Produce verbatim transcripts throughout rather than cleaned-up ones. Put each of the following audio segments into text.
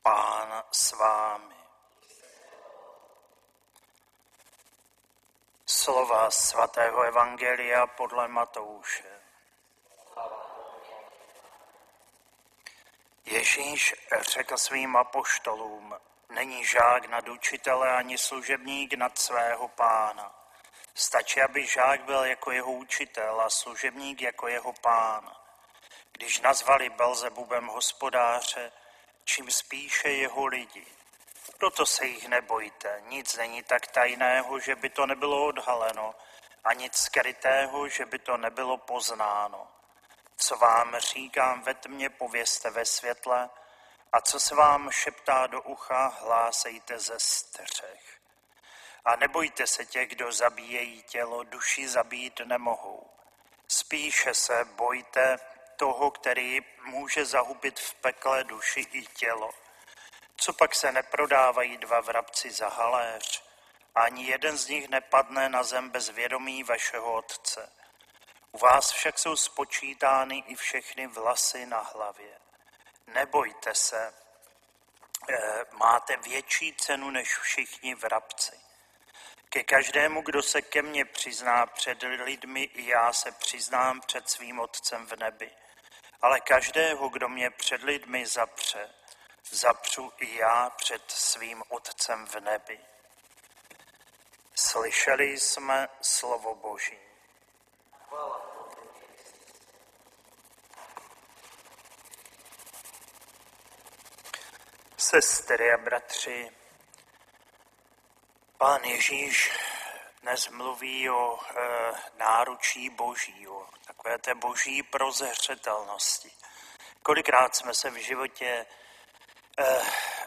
Pán s vámi. Slova svatého evangelia podle Matouše. Ježíš řekl svým apoštolům: není žák nad učitele ani služebník nad svého pána. Stačí, aby žák byl jako jeho učitel a služebník jako jeho pán. Když nazvali Belzebubem hospodáře, čím spíše jeho lidi. Proto se jich nebojte, nic není tak tajného, že by to nebylo odhaleno, a nic skrytého, že by to nebylo poznáno. Co vám říkám ve tmě, povězte ve světle, a co se vám šeptá do ucha, hlásejte ze střech. A nebojte se těch, kdo zabíjejí tělo, duši zabít nemohou. Spíše se bojte toho, který může zahubit v pekle duši i tělo. Co pak se neprodávají dva vrabci za haléř? Ani jeden z nich nepadne na zem bez vědomí vašeho Otce. U vás však jsou spočítány i všechny vlasy na hlavě. Nebojte se, máte větší cenu než všichni vrabci. Ke každému, kdo se ke mně přizná před lidmi, i já se přiznám před svým Otcem v nebi. Ale každého, kdo mě před lidmi zapře, zapřu i já před svým Otcem v nebi. Slyšeli jsme slovo Boží. Sestry a bratři, Pán Ježíš dnes mluví o e, náručí Boží, o takové té boží prozřetelnosti. Kolikrát jsme se v životě e,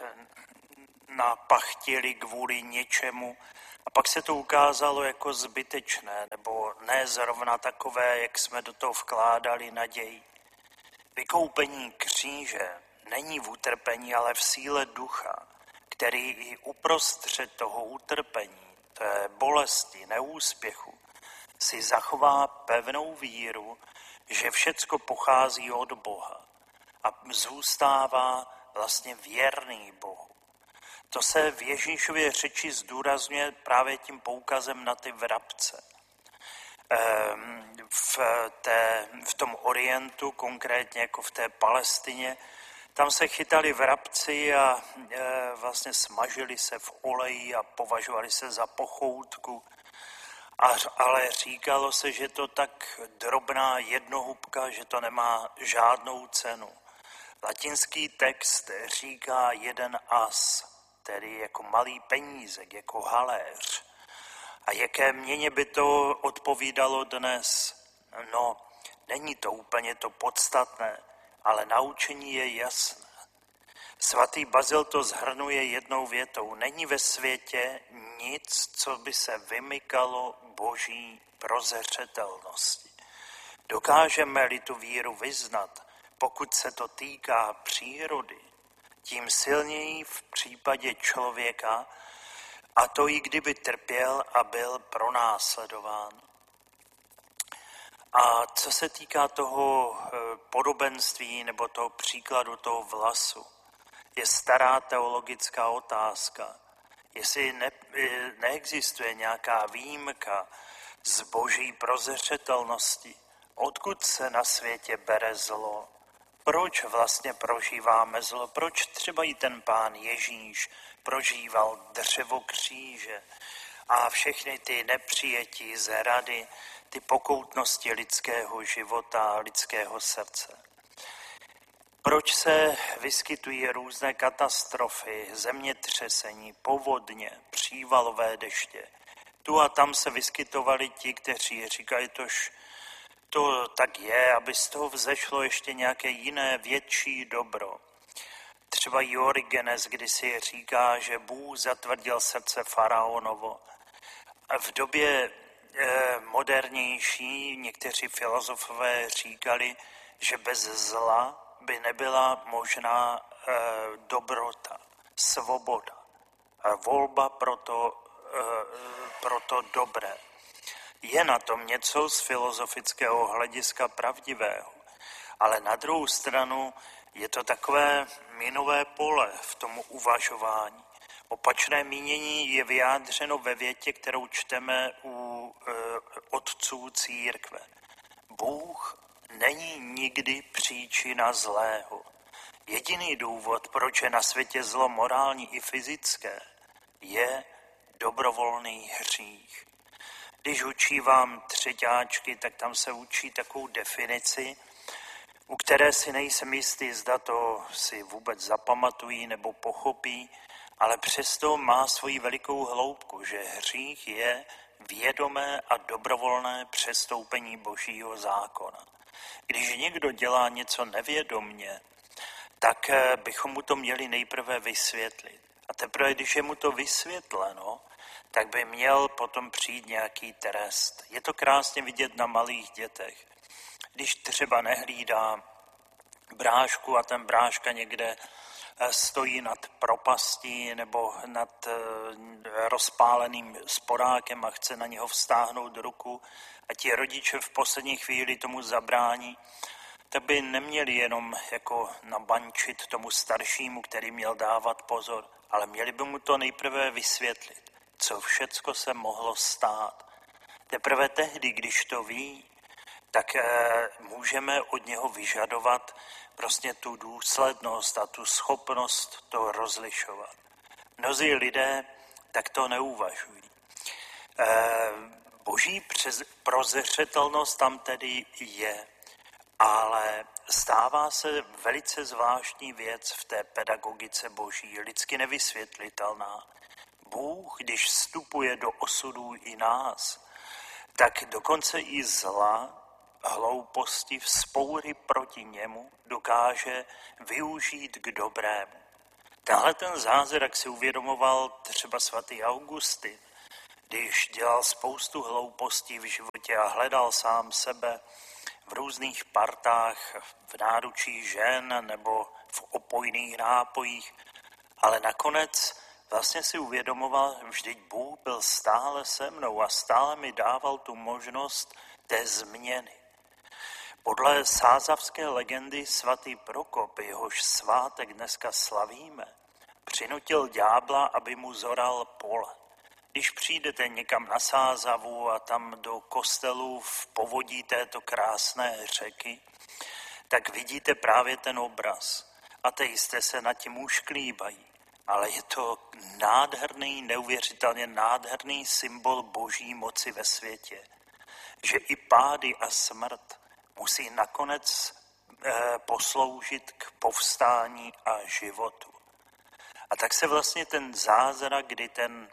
napachtili kvůli něčemu a pak se to ukázalo jako zbytečné, nebo ne zrovna takové, jak jsme do toho vkládali naději. Vykoupení kříže není v utrpení, ale v síle ducha, který i uprostřed toho utrpení, té bolesti, neúspěchu, si zachová pevnou víru, že všecko pochází od Boha a zůstává vlastně věrný Bohu. To se v Ježíšově řeči zdůrazňuje právě tím poukazem na ty vrabce. V, té, v tom Orientu, konkrétně jako v té Palestině, tam se chytali vrabci a e, vlastně smažili se v oleji a považovali se za pochoutku. A, ale říkalo se, že to tak drobná jednohubka, že to nemá žádnou cenu. Latinský text říká jeden as, tedy jako malý penízek, jako haléř. A jaké měně by to odpovídalo dnes? No, není to úplně to podstatné, ale naučení je jasné. Svatý Bazil to shrnuje jednou větou. Není ve světě nic, co by se vymykalo boží prozřetelnosti. Dokážeme-li tu víru vyznat, pokud se to týká přírody, tím silněji v případě člověka, a to i kdyby trpěl a byl pronásledován. A co se týká toho podobenství nebo toho příkladu toho vlasu, je stará teologická otázka, jestli ne, neexistuje nějaká výjimka z boží prozřetelnosti, odkud se na světě bere zlo, proč vlastně prožíváme zlo, proč třeba i ten Pán Ježíš prožíval dřevo kříže a všechny ty nepřijetí, zrady, ty pokoutnosti lidského života a lidského srdce. Proč se vyskytují různé katastrofy, zemětřesení, povodně, přívalové deště? Tu a tam se vyskytovali ti, kteří říkají, tož to tak je, aby z toho vzešlo ještě nějaké jiné větší dobro. Třeba i Origenes kdysi říká, že Bůh zatvrdil srdce faraonovo. A v době eh, modernější někteří filozofové říkali, že bez zla by nebyla možná e, dobrota, svoboda, a volba pro to, e, pro to dobré. Je na tom něco z filozofického hlediska pravdivého, ale na druhou stranu Je to takové minové pole v tom uvažování. Opačné mínění je vyjádřeno ve větě, kterou čteme u e, otců církve. Bůh není nikdy příčina zlého. Jediný důvod, proč je na světě zlo morální i fyzické, je dobrovolný hřích. Když učí vám třeťáčky, tak tam se učí takovou definici, u které si nejsem jistý, zda to si vůbec zapamatují nebo pochopí, ale přesto má svoji velikou hloubku, že hřích je vědomé a dobrovolné přestoupení Božího zákona. Když někdo dělá něco nevědomně, tak bychom mu to měli nejprve vysvětlit. A teprve, když je mu to vysvětleno, tak by měl potom přijít nějaký trest. Je to krásně vidět na malých dětech. Když třeba nehlídá brášku a ten bráška někde stojí nad propastí nebo nad rozpáleným sporákem a chce na něho vztáhnout ruku a ti rodiče v poslední chvíli tomu zabrání, tak by neměli jenom jako nabančit tomu staršímu, který měl dávat pozor, ale měli by mu to nejprve vysvětlit, co všecko se mohlo stát. Teprve tehdy, když to ví, tak můžeme od něho vyžadovat prostě tu důslednost a tu schopnost to rozlišovat. Mnozí lidé tak to neuvažují. Boží prozřetelnost tam tedy je, ale stává se velice zvláštní věc v té pedagogice Boží, lidsky nevysvětlitelná. Bůh, když vstupuje do osudů i nás, tak dokonce i zla, hlouposti, vzpoury proti němu dokáže využít k dobrému. Tahle ten zázrak si uvědomoval třeba svatý Augustin, když dělal spoustu hloupostí v životě a hledal sám sebe v různých partách, v náručí žen nebo v opojných nápojích, ale nakonec vlastně si uvědomoval, vždyť Bůh byl stále se mnou a stále mi dával tu možnost té změny. Podle sázavské legendy svatý Prokop, jehož svátek dneska slavíme, přinutil ďábla, aby mu zoral pole. Když přijdete někam na Sázavu a tam do kostelu v povodí této krásné řeky, tak vidíte právě ten obraz. Ateisté se nad tím ušklíbají, ale je to nádherný, neuvěřitelně nádherný symbol Boží moci ve světě. Že i pády a smrt musí nakonec eh, posloužit k povstání a životu. A tak se vlastně ten zázrak, kdy ten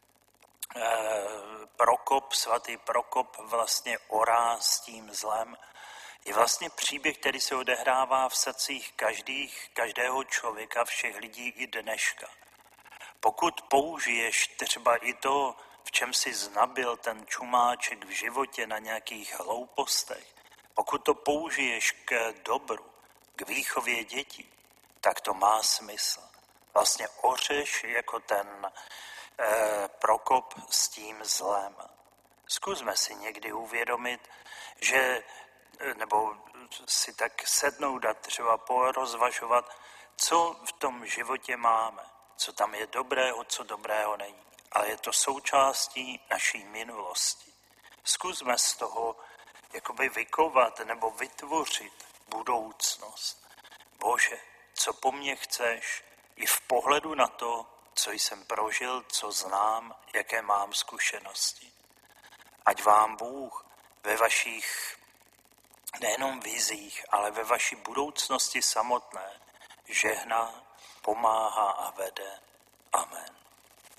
eh, Prokop, svatý Prokop vlastně orá s tím zlem, je vlastně příběh, který se odehrává v srdcích každých, každého člověka, všech lidí i dneška. Pokud použiješ třeba i to, v čem si znabil ten čumáček v životě na nějakých hloupostech, pokud to použiješ k dobru, k výchově dětí, tak to má smysl. Vlastně ořeš jako ten eh, Prokop s tím zlem. Zkusme si někdy uvědomit, že, nebo si tak sednout a třeba porozvažovat, co v tom životě máme, co tam je dobrého, co dobrého není. Ale je to součástí naší minulosti. Zkusme z toho jakoby vykovat nebo vytvořit budoucnost. Bože, co po mně chceš, i v pohledu na to, co jsem prožil, co znám, jaké mám zkušenosti. Ať vám Bůh ve vašich nejenom vizích, ale ve vaší budoucnosti samotné žehná, pomáhá a vede. Amen.